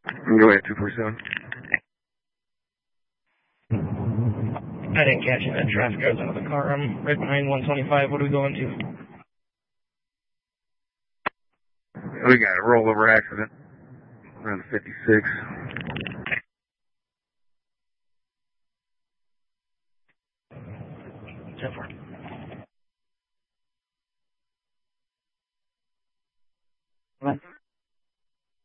Go ahead, 247. I didn't catch it. That traffic goes out of the car. I'm right behind 125. What are we going to? We got a rollover accident around 56. So far.